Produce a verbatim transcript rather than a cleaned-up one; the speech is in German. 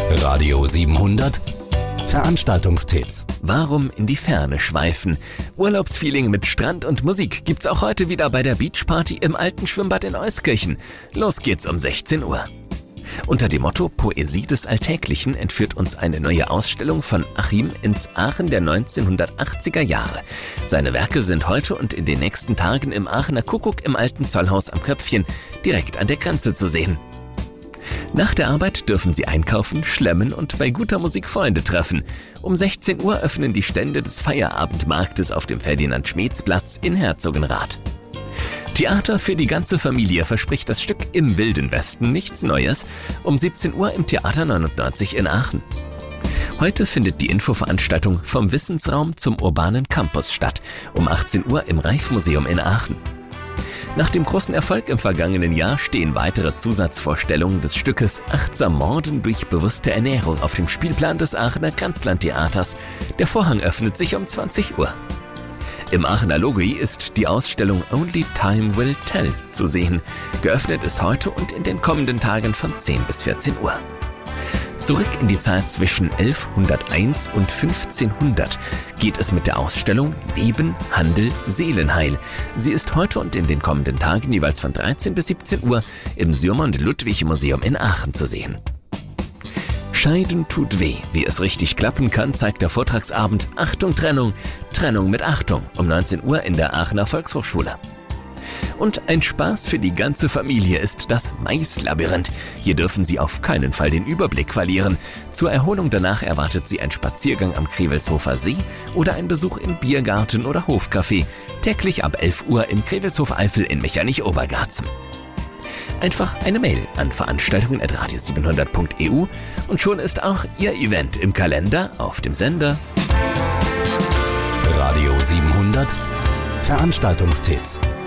Radio siebenhundert Veranstaltungstipps. Warum in die Ferne schweifen? Urlaubsfeeling mit Strand und Musik gibt's auch heute wieder bei der Beachparty im alten Schwimmbad in Euskirchen. Los geht's um sechzehn Uhr. Unter dem Motto Poesie des Alltäglichen entführt uns eine neue Ausstellung von Achim ins Aachen der neunzehnhundertachtziger Jahre. Seine Werke sind heute und in den nächsten Tagen im Aachener Kuckuck im alten Zollhaus am Köpfchen direkt an der Grenze zu sehen. Nach der Arbeit dürfen Sie einkaufen, schlemmen und bei guter Musik Freunde treffen. Um sechzehn Uhr öffnen die Stände des Feierabendmarktes auf dem Ferdinand-Schmeetz-Platz in Herzogenrath. Theater für die ganze Familie verspricht das Stück Im Wilden Westen nichts Neues, um siebzehn Uhr im Theater neunundneunzig in Aachen. Heute findet die Infoveranstaltung Vom Wissensraum zum urbanen Campus statt, um achtzehn Uhr im Reif-Museum in Aachen. Nach dem großen Erfolg im vergangenen Jahr stehen weitere Zusatzvorstellungen des Stückes Achtsam Morden durch bewusste Ernährung auf dem Spielplan des Aachener Grenzlandtheaters. Der Vorhang öffnet sich um zwanzig Uhr. Im Aachener Logoi ist die Ausstellung Only Time Will Tell zu sehen. Geöffnet ist heute und in den kommenden Tagen von zehn bis vierzehn Uhr. Zurück in die Zeit zwischen elfhunderteins und fünfzehnhundert geht es mit der Ausstellung Leben, Handel, Seelenheil. Sie ist heute und in den kommenden Tagen jeweils von dreizehn bis siebzehn Uhr im Sürmond-Ludwig-Museum in Aachen zu sehen. Scheiden tut weh. Wie es richtig klappen kann, zeigt der Vortragsabend Achtung Trennung, Trennung mit Achtung um neunzehn Uhr in der Aachener Volkshochschule. Und ein Spaß für die ganze Familie ist das Maislabyrinth. Hier dürfen Sie auf keinen Fall den Überblick verlieren. Zur Erholung danach erwartet Sie ein Spaziergang am Krewelshofer See oder ein Besuch im Biergarten oder Hofcafé. Täglich ab elf Uhr im Krewelshof Eifel in Mechernich-Obergarzen. Einfach eine Mail an veranstaltungen at radio siebenhundert punkt e u und schon ist auch Ihr Event im Kalender auf dem Sender. Radio siebenhundert Veranstaltungstipps.